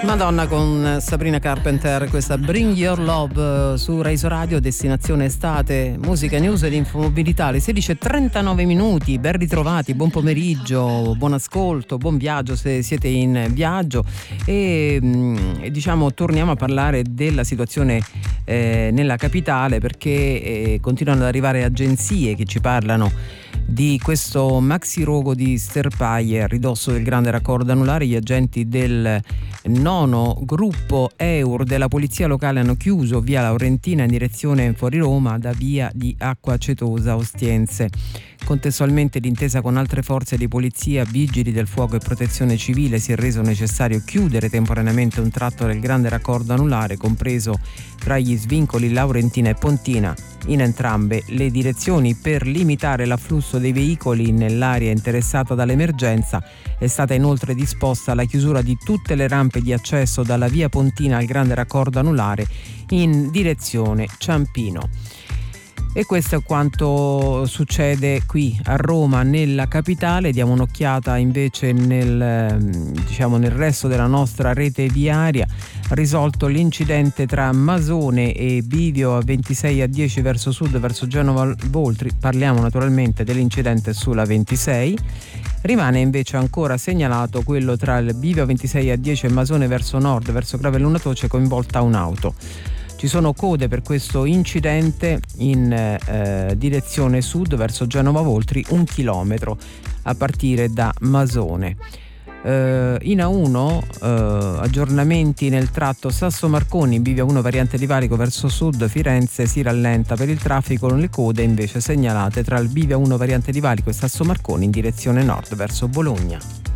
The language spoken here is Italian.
Madonna con Sabrina Carpenter, questa Bring Your Love su Reiso Radio, destinazione estate, musica, news ed infomobilità. Le 16:39 minuti, ben ritrovati, buon pomeriggio, buon ascolto, buon viaggio se siete in viaggio e diciamo torniamo a parlare della situazione nella capitale, perché continuano ad arrivare agenzie che ci parlano di questo maxi rogo di sterpaie a ridosso del grande raccordo anulare. Gli agenti del 9° gruppo EUR della polizia locale hanno chiuso via Laurentina in direzione fuori Roma da via di Acqua Acetosa Ostiense. Contestualmente, d'intesa con altre forze di polizia, vigili del fuoco e protezione civile, si è reso necessario chiudere temporaneamente un tratto del grande raccordo anulare compreso tra gli svincoli Laurentina e Pontina in entrambe le direzioni. Per limitare l'afflusso dei veicoli nell'area interessata dall'emergenza è stata inoltre disposta la chiusura di tutte le rampe di accesso dalla via Pontina al grande raccordo anulare in direzione Ciampino. E questo è quanto succede qui a Roma, nella capitale. Diamo un'occhiata invece nel resto della nostra rete viaria. Risolto l'incidente tra Masone e Bivio a 26/10 verso sud verso Genova Voltri. Parliamo naturalmente dell'incidente sulla 26. Rimane invece ancora segnalato quello tra il Bivio 26/10 e Masone verso nord verso Gravelluna Toce, coinvolta un'auto. Ci sono code per questo incidente in direzione sud verso Genova Voltri, 1 chilometro a partire da Masone. In A1 aggiornamenti nel tratto Sasso Marconi, Bivia 1 variante di Valico verso sud Firenze si rallenta per il traffico, le code invece segnalate tra il Bivia 1 variante di Valico e Sasso Marconi in direzione nord verso Bologna.